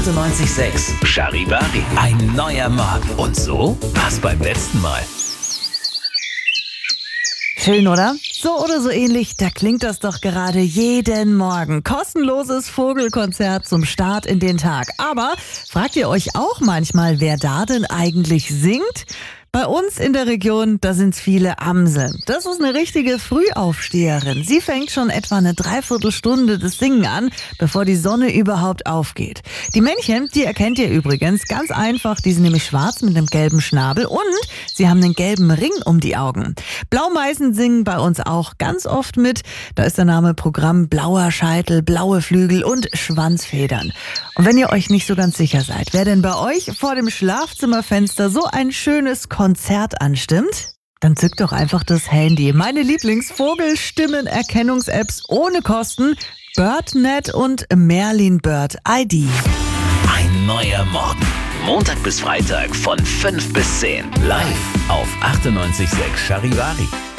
98,6 Charivari. Ein neuer Morgen. Und so war's beim letzten Mal. Schön, oder? So oder so ähnlich, da klingt das doch gerade jeden Morgen. Kostenloses Vogelkonzert zum Start in den Tag. Aber fragt ihr euch auch manchmal, wer da denn eigentlich singt? Bei uns in der Region, da sind's viele Amseln. Das ist eine richtige Frühaufsteherin. Sie fängt schon etwa eine Dreiviertelstunde das Singen an, bevor die Sonne überhaupt aufgeht. Die Männchen, die erkennt ihr übrigens ganz einfach. Die sind nämlich schwarz mit einem gelben Schnabel und sie haben einen gelben Ring um die Augen. Blaumeisen singen bei uns auch ganz oft mit. Da ist der Name Programm blauer Scheitel, blaue Flügel und Schwanzfedern. Und wenn ihr euch nicht so ganz sicher seid, wer denn bei euch vor dem Schlafzimmerfenster so ein schönes Konzert anstimmt, dann zückt doch einfach das Handy. Meine Lieblingsvogelstimmen-Erkennungs-Apps ohne Kosten, BirdNet und Merlin Bird ID. Ein neuer Morgen. Montag bis Freitag von 5 bis 10. Live auf 98,6 Charivari.